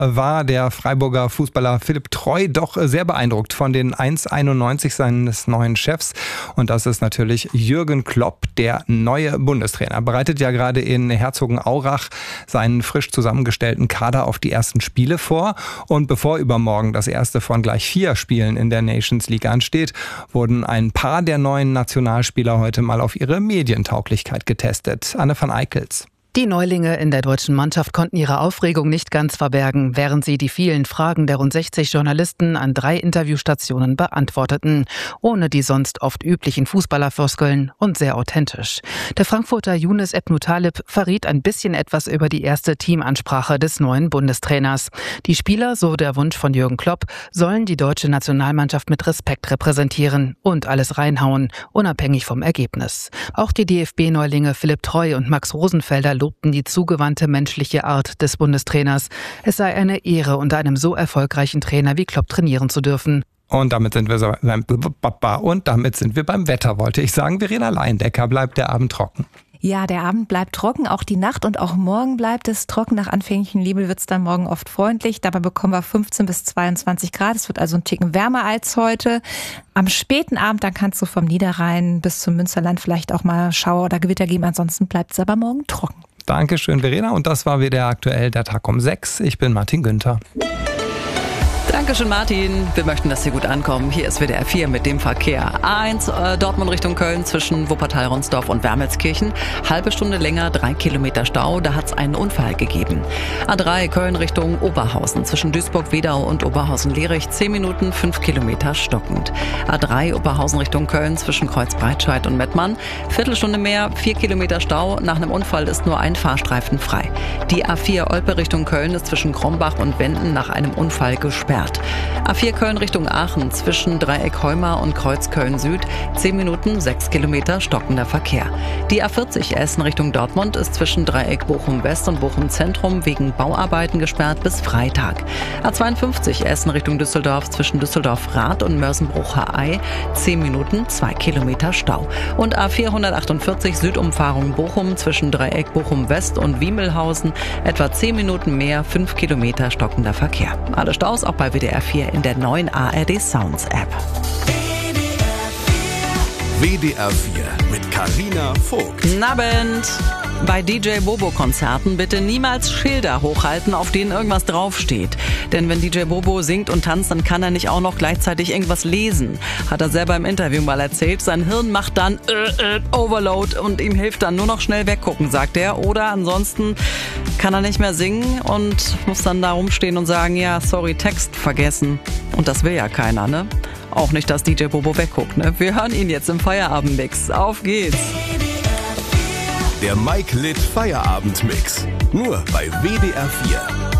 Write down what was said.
war der Freiburger Fußballer Philipp Treu doch sehr beeindruckt von den 1,91 seines neuen Chefs. Und das ist natürlich Jürgen Klopp, der neue Bundestrainer. Er bereitet ja gerade in Herzogenaurach seinen frisch zusammengestellten Kader auf die ersten Spiele vor. Und bevor übermorgen das erste von gleich 4 Spielen in der Nations League ansteht, wurden ein paar der neuen Nationalspieler heute mal auf ihre Medientauglichkeit getestet. Anne van Eickels. Die Neulinge in der deutschen Mannschaft konnten ihre Aufregung nicht ganz verbergen, während sie die vielen Fragen der rund 60 Journalisten an 3 Interviewstationen beantworteten. Ohne die sonst oft üblichen Fußballerfloskeln und sehr authentisch. Der Frankfurter Younes Ebn-Taleb verriet ein bisschen etwas über die erste Teamansprache des neuen Bundestrainers. Die Spieler, so der Wunsch von Jürgen Klopp, sollen die deutsche Nationalmannschaft mit Respekt repräsentieren und alles reinhauen, unabhängig vom Ergebnis. Auch die DFB-Neulinge Philipp Treu und Max Rosenfelder lobten die zugewandte menschliche Art des Bundestrainers. Es sei eine Ehre, unter einem so erfolgreichen Trainer wie Klopp trainieren zu dürfen. Und damit sind wir beim Wetter, wollte ich sagen. Verena Leindecker, bleibt der Abend trocken. Ja, der Abend bleibt trocken, auch die Nacht und auch morgen bleibt es trocken. Nach anfänglichem Nebel wird es dann morgen oft freundlich. Dabei bekommen wir 15 bis 22 Grad. Es wird also ein Ticken wärmer als heute. Am späten Abend, dann kann es so vom Niederrhein bis zum Münsterland vielleicht auch mal Schauer oder Gewitter geben. Ansonsten bleibt es aber morgen trocken. Dankeschön, Verena. Und das war wieder aktuell der Tag um 6. Ich bin Martin Günther. Dankeschön, Martin. Wir möchten, dass Sie gut ankommen. Hier ist WDR 4 mit dem Verkehr. A1 Dortmund Richtung Köln zwischen Wuppertal-Ronsdorf und Wermelskirchen. Halbe Stunde länger, 3 Kilometer Stau. Da hat es einen Unfall gegeben. A3 Köln Richtung Oberhausen zwischen Duisburg-Wedau und Oberhausen-Lerich. 10 Minuten, 5 Kilometer stockend. A3 Oberhausen Richtung Köln zwischen Kreuzbreitscheid und Mettmann. Viertelstunde mehr, 4 Kilometer Stau. Nach einem Unfall ist nur ein Fahrstreifen frei. Die A4 Olpe Richtung Köln ist zwischen Krombach und Wenden nach einem Unfall gesperrt. A4 Köln Richtung Aachen zwischen Dreieck Heumar und Kreuz Köln Süd 10 Minuten, 6 Kilometer stockender Verkehr. Die A40 Essen Richtung Dortmund ist zwischen Dreieck Bochum West und Bochum Zentrum wegen Bauarbeiten gesperrt bis Freitag. A52 Essen Richtung Düsseldorf zwischen Düsseldorf Rath und Mörsenbruch-Haay 10 Minuten, 2 Kilometer Stau. Und A448 Südumfahrung Bochum zwischen Dreieck Bochum West und Wiemelhausen etwa 10 Minuten mehr, 5 Kilometer stockender Verkehr. Alle Staus auch bei WDR 4 in der neuen ARD Sounds App. WDR 4 mit Carina Vogt. Guten Abend. Bei DJ Bobo-Konzerten bitte niemals Schilder hochhalten, auf denen irgendwas draufsteht. Denn wenn DJ Bobo singt und tanzt, dann kann er nicht auch noch gleichzeitig irgendwas lesen. Hat er selber im Interview mal erzählt. Sein Hirn macht dann Overload und ihm hilft dann nur noch schnell weggucken, sagt er. Oder ansonsten kann er nicht mehr singen und muss dann da rumstehen und sagen, ja, sorry, Text vergessen. Und das will ja keiner, ne? Auch nicht, dass DJ Bobo wegguckt, ne? Wir hören ihn jetzt im Feierabendmix. Auf geht's! Der Mike Litt Feierabendmix. Nur bei WDR 4.